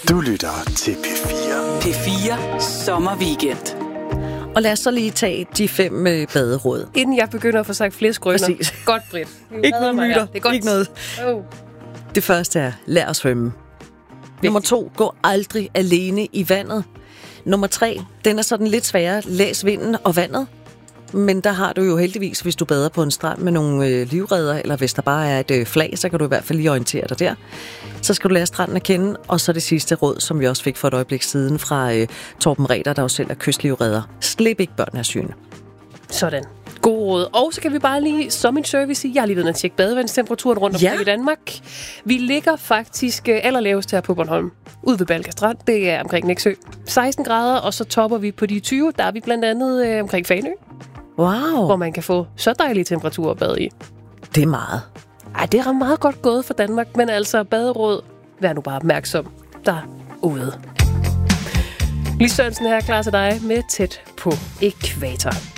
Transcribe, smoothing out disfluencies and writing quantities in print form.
Du lytter til P4. P4 Sommerweekend. Og lad os så lige tage de 5 baderåd. Inden jeg begynder at få sagt flere skrøner. Præcis. Godt, Britt. Ikke nogen myter. Det er godt. Ikke noget. Oh. Det første er, lær at svømme. Nummer 2, gå aldrig alene i vandet. Nummer 3, den er sådan lidt sværere. Læs vinden og vandet. Men der har du jo heldigvis, hvis du bader på en strand med nogle livredder, eller hvis der bare er et flag, så kan du i hvert fald lige orientere dig der. Så skal du lære stranden at kende. Og så det sidste råd, som vi også fik for et øjeblik siden fra Torben Reder, der jo selv er kystlivredder. Slip ikke børn af syne. Sådan. God råd. Og så kan vi bare lige som en service sige, jeg har lige været at tjekke badevandstemperaturen rundt omkring i Danmark. Vi ligger faktisk allerlavest her på Bornholm. Ude ved Balka Strand, det er omkring Nexø. 16 grader, og så topper vi på de 20. Der er vi blandt andet omkring Fanø. Wow. Hvor man kan få så dejlige temperaturer at bade i. Det er meget. Ej, det er meget godt gået for Danmark, men altså baderåd, vær nu bare opmærksom derude. Lis Sørensen her klar til dig med Tæt på ækvator.